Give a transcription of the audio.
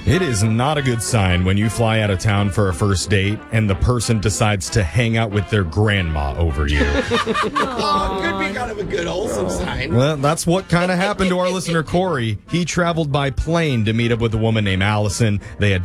It is not a good sign when you fly out of town for a first date and the person decides to hang out with their grandma over you. Oh, could be kind of a good wholesome sign. Well, that's what kind of happened to our listener, Corey. He traveled by plane to meet up with a woman named Allison. They had